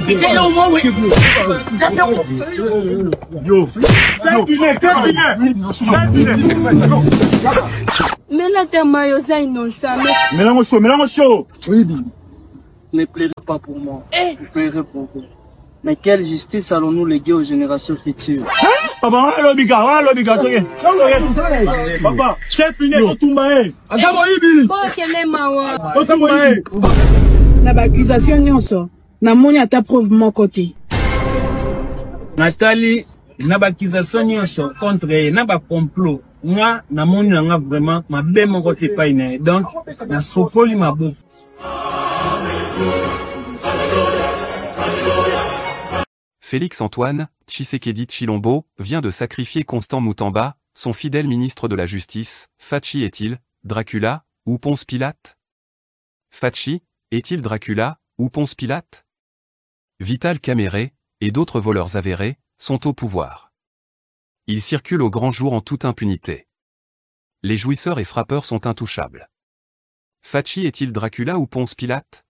Mais là, t'es maillot, innocent. Mélange chaud. Oui, Ne pleurez pas pour moi. Je pleurerai pour vous. Mais quelle justice allons-nous léguer aux générations futures? Papa, papa, c'est fini, tout maé. Na ba accusation nyonso na moni ata preuve moko te. Nathalie, na ba accusation nyonso contre na ba complot. Moi, na moni nga vraiment ma be moko te pa ine. Donc, na sopoli mabo. Félix-Antoine Tshisekedi Tshilombo vient de sacrifier Constant Moutamba, son fidèle ministre de la Justice. Fachi est-il Dracula ou Ponce Pilate? Fachi est-il Dracula ou Ponce Pilate? Vital Caméré et d'autres voleurs avérés sont au pouvoir. Ils circulent au grand jour en toute impunité. Les jouisseurs et frappeurs sont intouchables. Fachi est-il Dracula ou Ponce Pilate?